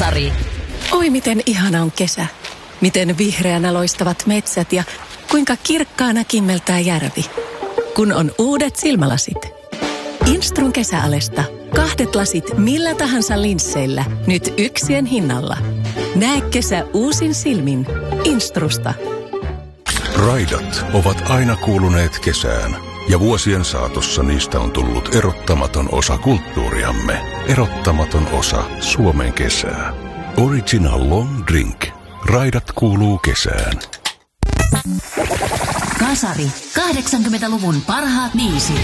Kasari. Oi miten ihana on kesä. Miten vihreänä loistavat metsät ja kuinka kirkkaana kimmeltää järvi. Kun on uudet silmälasit. Instrun kesäalesta. 2 lasit millä tahansa linsseillä. Nyt 1 hinnalla. Näe kesä uusin silmin. Instrusta. Raidat ovat aina kuuluneet kesään. Ja vuosien saatossa niistä on tullut erottamaton osa kulttuuriamme. Erottamaton osa Suomen kesää. Original Long Drink. Raidat kuuluu kesään. Kasari. 80-luvun parhaat biisit.